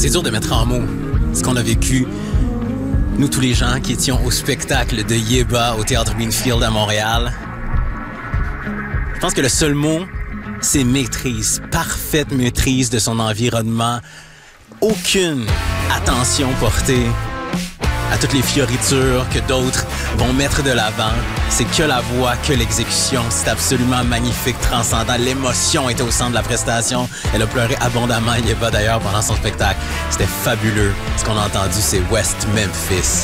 C'est dur de mettre en mots ce qu'on a vécu, nous tous les gens qui étions au spectacle de Yeba au Théâtre Greenfield à Montréal. Je pense que le seul mot, c'est maîtrise, parfaite maîtrise de son environnement. Aucune attention portée à toutes les fioritures que d'autres vont mettre de l'avant. C'est que la voix, que l'exécution. C'est absolument magnifique, transcendant. L'émotion était au centre de la prestation. Elle a pleuré abondamment, Yeba d'ailleurs, pendant son spectacle. C'était fabuleux. Ce qu'on a entendu, c'est West Memphis.